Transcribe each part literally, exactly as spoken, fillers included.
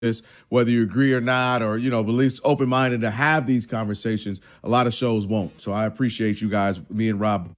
this, whether you agree or not, or, you know, at least open-minded to have these conversations. A lot of shows won't. So I appreciate you guys, me and Rob,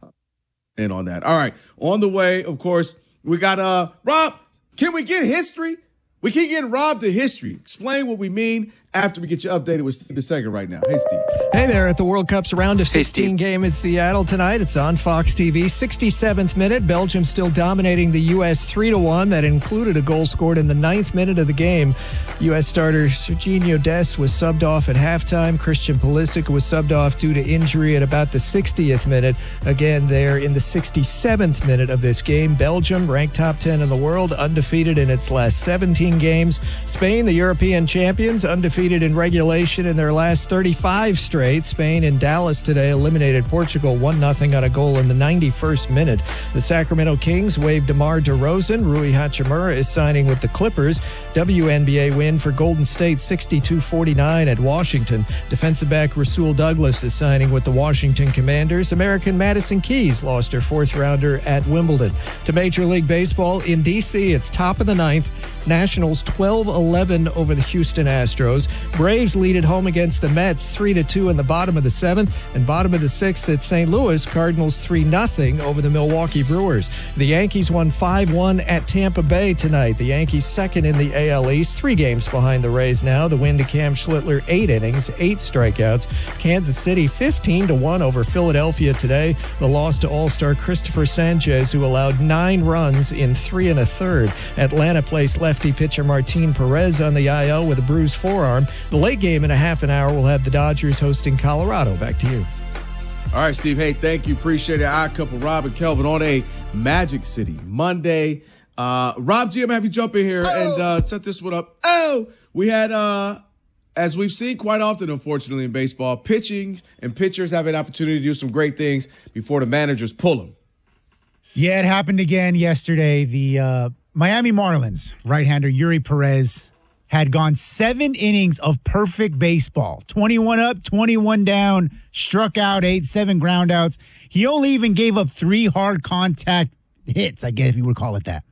in on that. All right. On the way, of course, we got, uh, Rob, can we get history? We keep getting robbed to history. Explain what we mean after we get you updated with Steve DeSega right now. Hey, Steve. Hey there. At the World Cup's round of sixteen hey, game in Seattle tonight. It's on Fox T V. sixty-seventh minute. Belgium still dominating the U S three to one. That included a goal scored in the ninth minute of the game. U S starter Sergiño Dest was subbed off at halftime. Christian Pulisic was subbed off due to injury at about the sixtieth minute. Again, there in the sixty-seventh minute of this game. Belgium, ranked top ten in the world, undefeated in its last seventeen games. Spain, the European champions, undefeated in regulation in their last thirty-five straight. Spain in Dallas today eliminated Portugal one nothing on a goal in the ninety-first minute. The Sacramento Kings waived DeMar DeRozan. Rui Hachimura is signing with the Clippers. W N B A win for Golden State sixty-two forty-nine at Washington. Defensive back Rasul Douglas is signing with the Washington Commanders. American Madison Keys lost her fourth rounder at Wimbledon. To Major League Baseball in D C, it's top of the ninth. Nationals twelve eleven over the Houston Astros. Braves lead at home against the Mets three to two in the bottom of the seventh, and bottom of the sixth at Saint Louis. Cardinals three nothing over the Milwaukee Brewers. The Yankees won five one at Tampa Bay tonight. The Yankees second in the A L East, three games behind the Rays now. The win to Cam Schlittler, eight innings, eight strikeouts. Kansas City fifteen to one over Philadelphia today. The loss to All-Star Christopher Sanchez, who allowed nine runs in three and a third. Atlanta placed lefty pitcher Martin Perez on the I L with a bruised forearm. The late game in a half an hour will have the Dodgers hosting Colorado. Back to you. All right, Steve. Hey, thank you. Appreciate it. Odd Couple, Rob and Kelvin on a Magic City Monday. Uh, Rob G, I'm going to have you jump in here oh. and uh, set this one up. Oh, we had, uh, as we've seen quite often, unfortunately, in baseball, pitching and pitchers have an opportunity to do some great things before the managers pull them. Yeah, it happened again yesterday. The uh, Miami Marlins right-hander Yuri Perez had gone seven innings of perfect baseball. twenty-one up, twenty-one down, struck out eight, seven ground outs. He only even gave up three hard contact hits, I guess if you would call it that.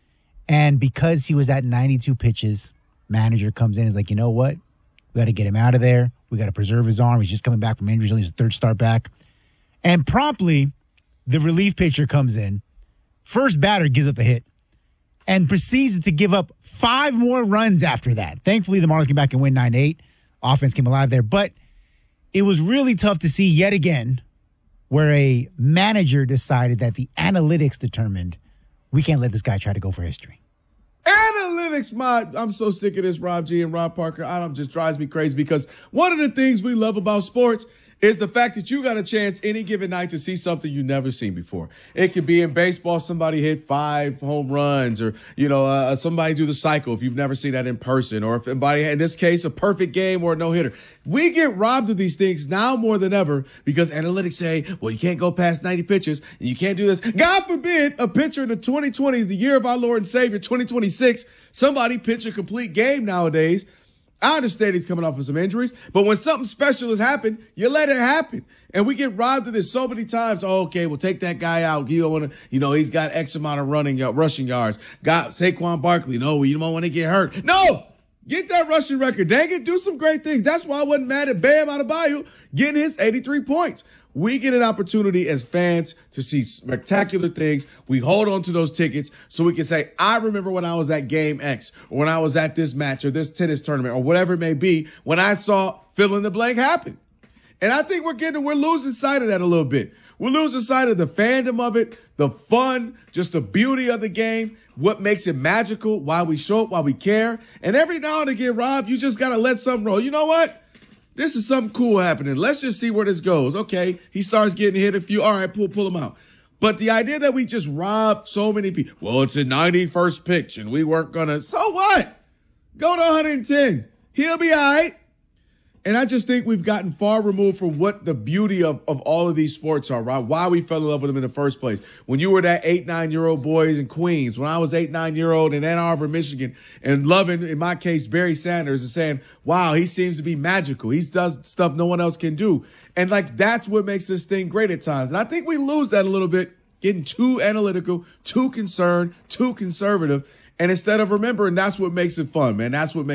And because he was at ninety-two pitches, manager comes in and is like, you know what? We got to get him out of there. We got to preserve his arm. He's just coming back from injury. He's only his third start back. And promptly, the relief pitcher comes in. First batter gives up a hit and proceeds to give up five more runs after that. Thankfully, the Marlins came back and win nine eight. Offense came alive there. But it was really tough to see yet again where a manager decided that the analytics determined we can't let this guy try to go for history. Analytics, my, I'm so sick of this, Rob G and Rob Parker. I don't just drives me crazy because one of the things we love about sports is the fact that you got a chance any given night to see something you've never seen before. It could be in baseball, somebody hit five home runs, or, you know, uh, somebody do the cycle if you've never seen that in person, or if somebody, in this case, a perfect game or a no-hitter. We get robbed of these things now more than ever because analytics say, well, you can't go past ninety pitches, and you can't do this. God forbid a pitcher in the twenty twenties, the year of our Lord and Savior, twenty twenty-six, somebody pitch a complete game nowadays. I understand he's coming off of some injuries, but when something special has happened, you let it happen. And we get robbed of this so many times. Oh, okay, well, take that guy out. You don't want to, you know, he's got X amount of running, uh, rushing yards. Got Saquon Barkley. No, you don't want to get hurt. No, get that rushing record. Dang it, do some great things. That's why I wasn't mad at Bam Adebayo getting his eighty-three points. We get an opportunity as fans to see spectacular things. We hold on to those tickets so we can say, I remember when I was at game X, or when I was at this match or this tennis tournament or whatever it may be, when I saw fill in the blank happen. And I think we're getting, we're losing sight of that a little bit. We're losing sight of the fandom of it, the fun, just the beauty of the game, what makes it magical, why we show up, why we care. And every now and again, Rob, you just got to let something roll. You know what? This is something cool happening. Let's just see where this goes. Okay, he starts getting hit a few. All right, pull, pull him out. But the idea that we just robbed so many people. Well, it's a ninety-first pitch, and we weren't going to. So what? Go to one hundred ten. He'll be all right. And I just think we've gotten far removed from what the beauty of, of all of these sports are, right? Why we fell in love with them in the first place. When you were that eight, nine-year-old boys in Queens, when I was eight, nine-year-old in Ann Arbor, Michigan, and loving, in my case, Barry Sanders and saying, wow, he seems to be magical. He does stuff no one else can do. And, like, that's what makes this thing great at times. And I think we lose that a little bit, getting too analytical, too concerned, too conservative. And instead of remembering, that's what makes it fun, man. That's what makes